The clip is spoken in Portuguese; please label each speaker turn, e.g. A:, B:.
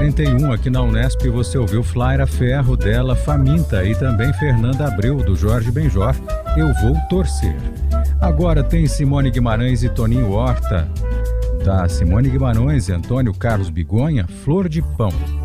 A: 8h41 aqui na Unesp você ouviu Flaira Ferro dela, Faminta, e também Fernanda Abreu do Jorge Benjor, Eu Vou Torcer. Agora tem Simone Guimarães e Toninho Horta. Da Simone Guimarães e Antônio Carlos Bigonha, Flor de Pão.